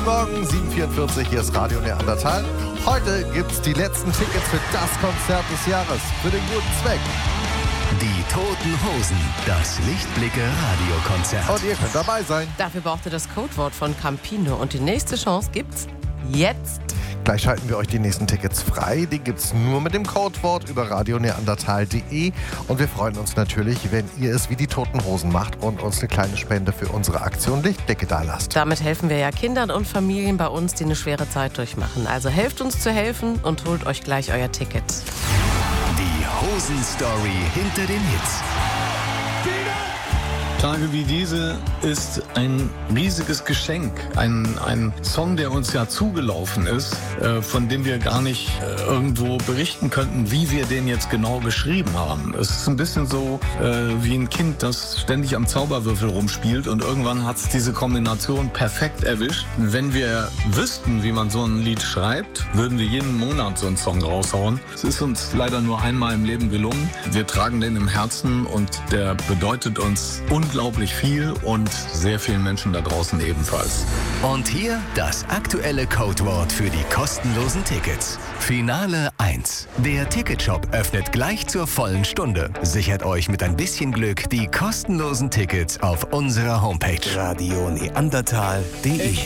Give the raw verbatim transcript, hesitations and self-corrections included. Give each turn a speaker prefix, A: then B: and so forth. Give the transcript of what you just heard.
A: Guten Morgen, sieben Uhr vierundvierzig, hier ist Radio Neandertal. Heute gibt's die letzten Tickets für das Konzert des Jahres, für den guten Zweck.
B: Die Toten Hosen, das Lichtblicke-Radiokonzert.
A: Und ihr könnt dabei sein.
C: Dafür braucht ihr das Codewort von Campino. Und die nächste Chance gibt's jetzt.
A: Gleich schalten wir euch die nächsten Tickets frei. Die gibt's nur mit dem Codewort über radio neandertal punkt de. Und wir freuen uns natürlich, wenn ihr es wie die Toten Hosen macht und uns eine kleine Spende für unsere Aktion Lichtblicke dalasst.
C: Damit helfen wir ja Kindern und Familien bei uns, die eine schwere Zeit durchmachen. Also helft uns zu helfen und holt euch gleich euer Ticket.
B: Die Hosen-Story hinter den Hits.
D: Tage wie diese ist ein riesiges Geschenk. Ein, ein Song, der uns ja zugelaufen ist, äh, von dem wir gar nicht äh, irgendwo berichten könnten, wie wir den jetzt genau geschrieben haben. Es ist ein bisschen so äh, wie ein Kind, das ständig am Zauberwürfel rumspielt und irgendwann hat es diese Kombination perfekt erwischt. Wenn wir wüssten, wie man so ein Lied schreibt, würden wir jeden Monat so einen Song raushauen. Es ist uns leider nur einmal im Leben gelungen. Wir tragen den im Herzen und der bedeutet uns unglaublich Unglaublich viel und sehr vielen Menschen da draußen ebenfalls.
B: Und hier das aktuelle Codewort für die kostenlosen Tickets. Finale eins. Der Ticketshop öffnet gleich zur vollen Stunde. Sichert euch mit ein bisschen Glück die kostenlosen Tickets auf unserer Homepage. radio neandertal punkt de